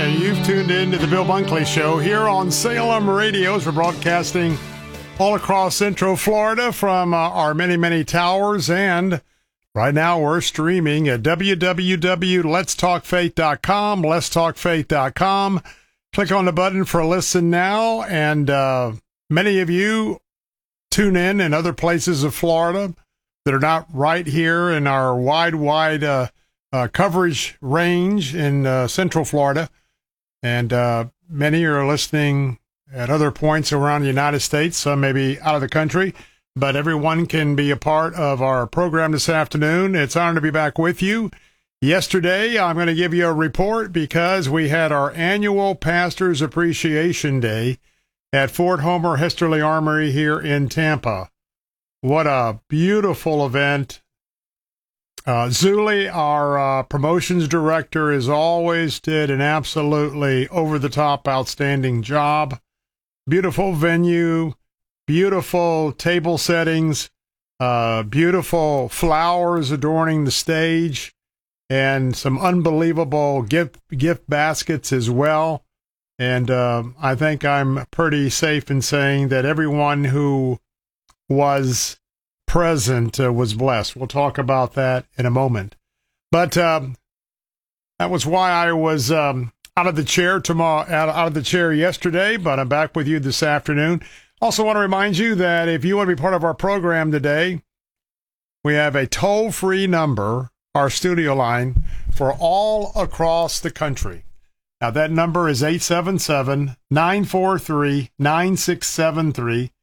You've tuned in to the Bill Bunkley Show here on Salem Radios. We're broadcasting all across Central Florida from our many, many towers. And right now we're streaming at www.letstalkfaith.com, letstalkfaith.com. Click on the button for Listen Now. And many of you tune in other places of Florida that are not right here in our wide coverage range in Central Florida. And many are listening at other points around the United States, some maybe out of the country, but everyone can be a part of our program this afternoon. It's an honor to be back with you. Yesterday, I'm going to give you a report because we had our annual Pastors Appreciation Day at Fort Homer Hesterly Armory here in Tampa. What a beautiful event. Zuli, our promotions director, as always did an absolutely over-the-top outstanding job. Beautiful venue, beautiful table settings, beautiful flowers adorning the stage, and some unbelievable gift baskets as well. And I think I'm pretty safe in saying that everyone who was present was blessed. We'll talk about that in a moment. But that was why I was out of the chair yesterday, but I'm back with you this afternoon. Also want to remind you that if you want to be part of our program today, we have a toll-free number, our studio line, for all across the country. Now, that number is 877-943-9673.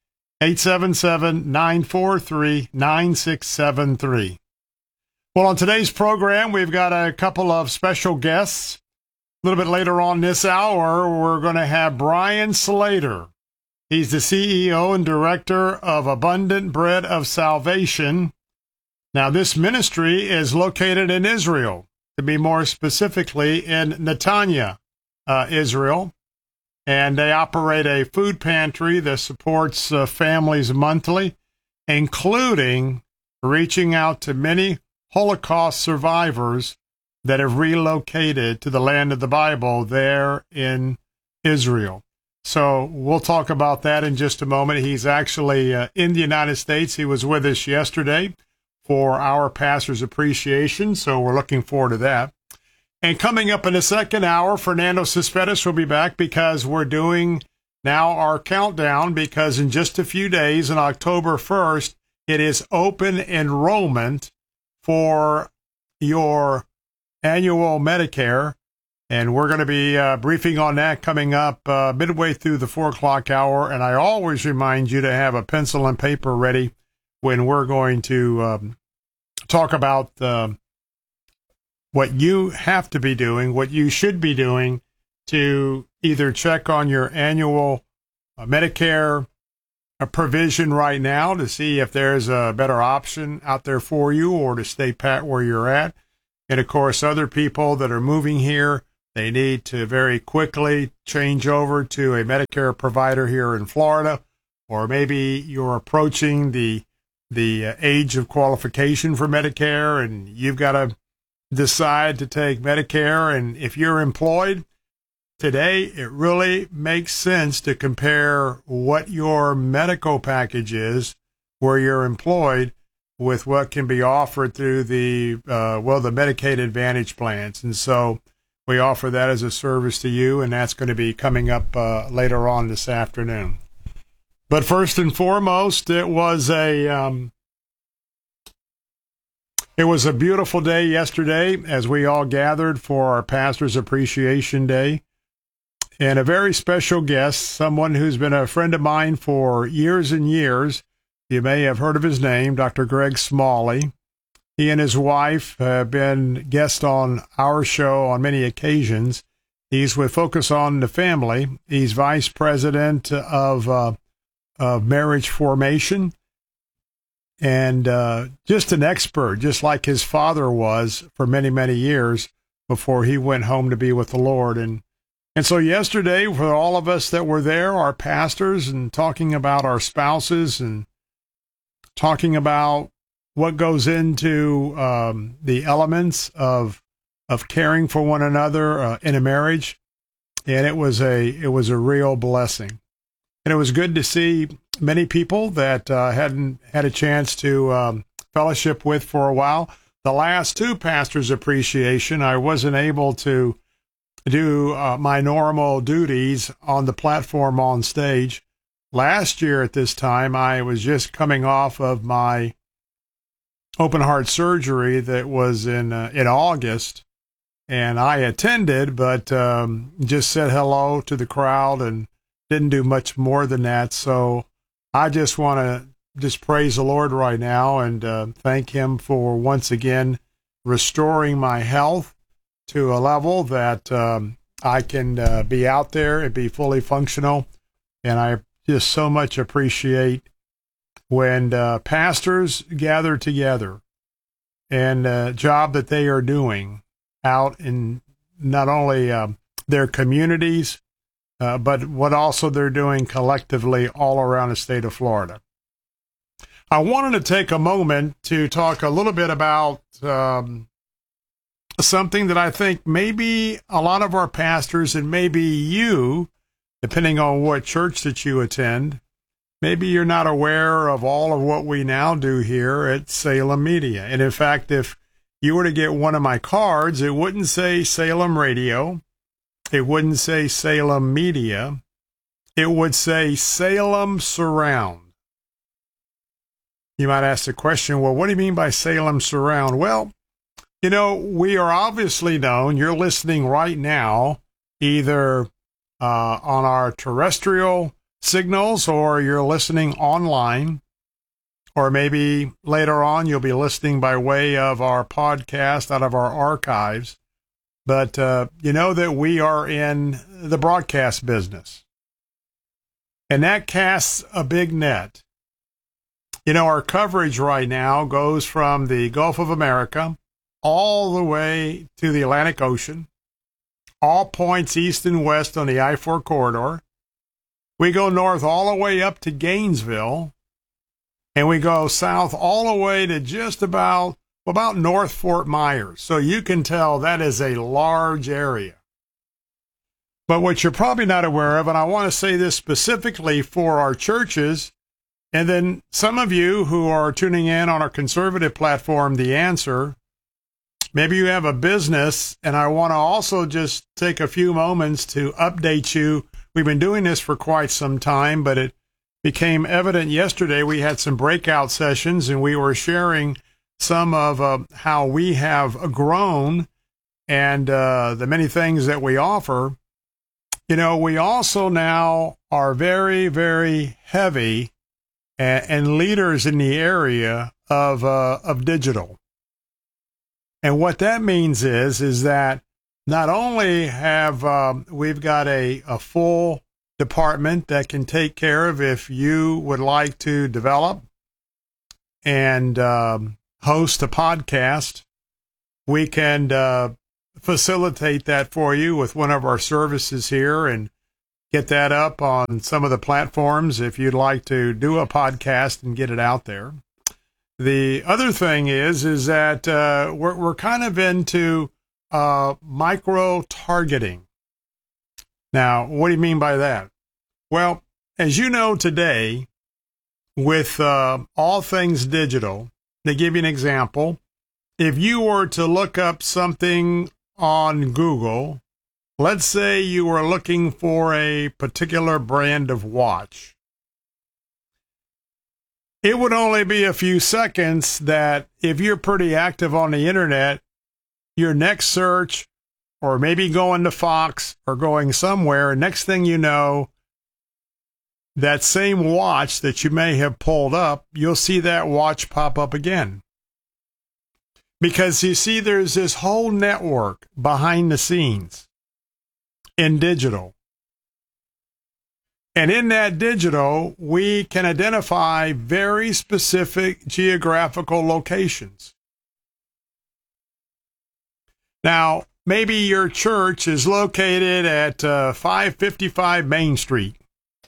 877-943-9673. Well, on today's program, we've got a couple of special guests. A little bit later on this hour, we're going to have Brian Slater. He's the CEO and director of Abundant Bread of Salvation. Now, this ministry is located in Israel, to be more specifically in Netanya, Israel. And they operate a food pantry that supports families monthly, including reaching out to many Holocaust survivors that have relocated to the land of the Bible there in Israel. So we'll talk about that in just a moment. He's actually in the United States. He was with us yesterday for our Pastor's Appreciation, so we're looking forward to that. And coming up in the second hour, Fernando Cespedes will be back because we're doing now our countdown, because in just a few days, on October 1st, it is open enrollment for your annual Medicare. And we're going to be briefing on that coming up midway through the 4 o'clock hour. And I always remind you to have a pencil and paper ready when we're going to talk about what you have to be doing, what you should be doing to either check on your annual Medicare provision right now to see if there's a better option out there for you, or to stay pat where you're at. And of course, other people that are moving here, they need to very quickly change over to a Medicare provider here in Florida, or maybe you're approaching the age of qualification for Medicare and you've got to decide to take Medicare. And if you're employed today, it really makes sense to compare what your medical package is where you're employed with what can be offered through the Medicaid Advantage plans. And so we offer that as a service to you, and that's going to be coming up later on this afternoon. But first and foremost, it was a beautiful day yesterday as we all gathered for our Pastor's Appreciation Day. And a very special guest, someone who's been a friend of mine for years and years. You may have heard of his name, Dr. Greg Smalley. He and his wife have been guests on our show on many occasions. He's with Focus on the Family. He's vice president of marriage formation, and just an expert, just like his father was for many, many years before he went home to be with the Lord. And so yesterday, for all of us that were there, our pastors, and talking about our spouses and talking about what goes into the elements of caring for one another in a marriage, and it was a real blessing. And it was good to see many people that hadn't had a chance to fellowship with for a while. The last two pastors' appreciation, I wasn't able to do my normal duties on the platform on stage. Last year at this time, I was just coming off of my open heart surgery that was in August, and I attended, but just said hello to the crowd and didn't do much more than that. So I just want to just praise the Lord right now and thank him for once again restoring my health to a level that I can be out there and be fully functional. And I just so much appreciate when pastors gather together and the job that they are doing out in not only their communities, but what also they're doing collectively all around the state of Florida. I wanted to take a moment to talk a little bit about something that I think maybe a lot of our pastors and maybe you, depending on what church that you attend, maybe you're not aware of all of what we now do here at Salem Media. And in fact, if you were to get one of my cards, it wouldn't say Salem Radio. It wouldn't say Salem Media. It would say Salem Surround. You might ask the question, well, what do you mean by Salem Surround? Well, you know, we are obviously known. You're listening right now, either on our terrestrial signals or you're listening online, or maybe later on you'll be listening by way of our podcast out of our archives. But you know that we are in the broadcast business, and that casts a big net. You know, our coverage right now goes from the Gulf of America all the way to the Atlantic Ocean, all points east and west on the I-4 corridor. We go north all the way up to Gainesville, and we go south all the way to just about North Fort Myers. So you can tell that is a large area. But what you're probably not aware of, and I want to say this specifically for our churches, and then some of you who are tuning in on our conservative platform, The Answer, maybe you have a business, and I want to also just take a few moments to update you. We've been doing this for quite some time, but it became evident yesterday. We had some breakout sessions, and we were sharing some of how we have grown and the many things that we offer. You know, we also now are very, very heavy and leaders in the area of digital. And what that means is that not only have we've got a full department that can take care of if you would like to develop and host a podcast, we can facilitate that for you with one of our services here and get that up on some of the platforms if you'd like to do a podcast and get it out there. The other thing is that we're kind of into micro targeting. Now, what do you mean by that? Well, as you know today, with all things digital, to give you an example, if you were to look up something on Google, let's say you were looking for a particular brand of watch, it would only be a few seconds that if you're pretty active on the internet, your next search, or maybe going to Fox or going somewhere, next thing you know, that same watch that you may have pulled up, you'll see that watch pop up again. Because you see, there's this whole network behind the scenes in digital. And in that digital, we can identify very specific geographical locations. Now, maybe your church is located at 555 Main Street.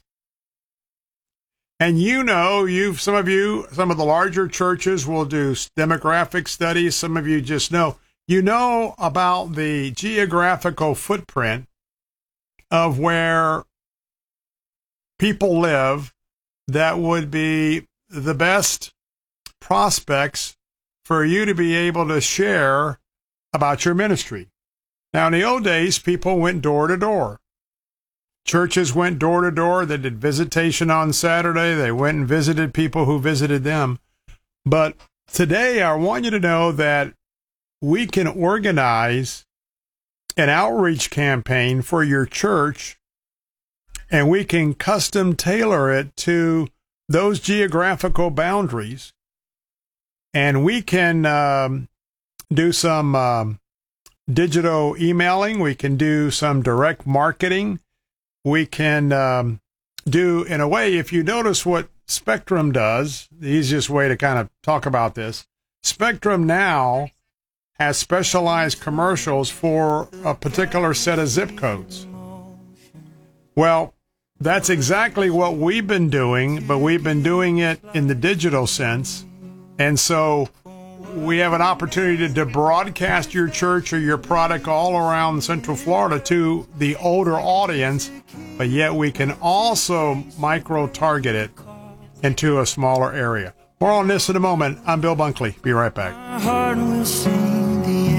And you know, some of the larger churches will do demographic studies. Some of you just know, about the geographical footprint of where people live that would be the best prospects for you to be able to share about your ministry. Now, in the old days, people went door to door. Churches went door to door. They did visitation on Saturday. They went and visited people who visited them. But today, I want you to know that we can organize an outreach campaign for your church, and we can custom tailor it to those geographical boundaries. And we can do some digital emailing. We can do some direct marketing. We can do, in a way, if you notice what Spectrum does, the easiest way to kind of talk about this, Spectrum now has specialized commercials for a particular set of zip codes. Well, that's exactly what we've been doing, but we've been doing it in the digital sense. And so we have an opportunity to broadcast your church or your product all around Central Florida to the older audience, but yet we can also micro-target it into a smaller area. More on this in a moment. I'm Bill Bunkley. Be right back. My heart will sing the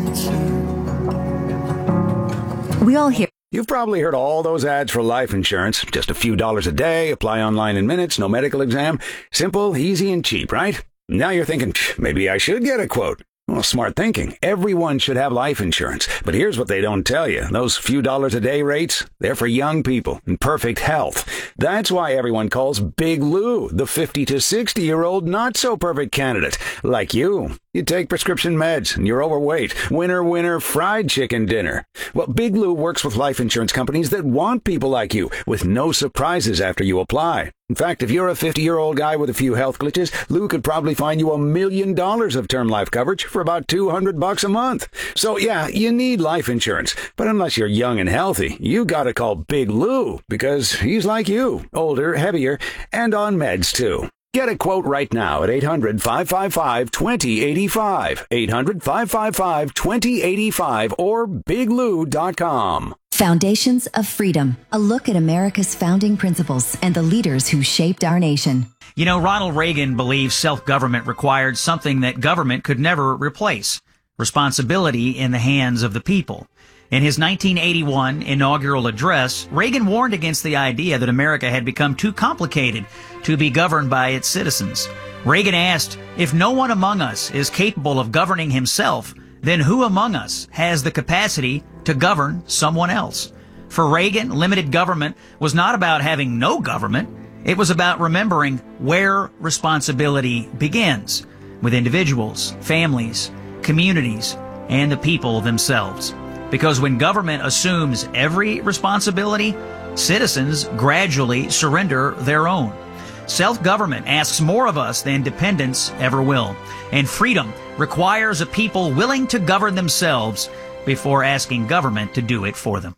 answer. We all hear. You've probably heard all those ads for life insurance. Just a few dollars a day, apply online in minutes, no medical exam. Simple, easy, and cheap, right? Now you're thinking, maybe I should get a quote. Well, smart thinking. Everyone should have life insurance. But here's what they don't tell you. Those few dollars a day rates, they're for young people in perfect health. That's why everyone calls Big Lou the 50 to 60-year-old not-so-perfect candidate. Like you. You take prescription meds and you're overweight. Winner, winner, fried chicken dinner. Well, Big Lou works with life insurance companies that want people like you with no surprises after you apply. In fact, if you're a 50-year-old guy with a few health glitches, Lou could probably find you $1 million of term life coverage for about $200 a month. So yeah, you need life insurance. But unless you're young and healthy, you gotta call Big Lou because he's like you, older, heavier, and on meds too. Get a quote right now at 800-555-2085, 800-555-2085, or biglou.com. Foundations of Freedom, a look at America's founding principles and the leaders who shaped our nation. You know, Ronald Reagan believed self-government required something that government could never replace: responsibility in the hands of the people. In his 1981 inaugural address, Reagan warned against the idea that America had become too complicated to be governed by its citizens. Reagan asked, if no one among us is capable of governing himself, then who among us has the capacity to govern someone else? For Reagan, limited government was not about having no government. It was about remembering where responsibility begins, with individuals, families, communities, and the people themselves. Because when government assumes every responsibility, citizens gradually surrender their own. Self-government asks more of us than dependence ever will. And freedom requires a people willing to govern themselves before asking government to do it for them.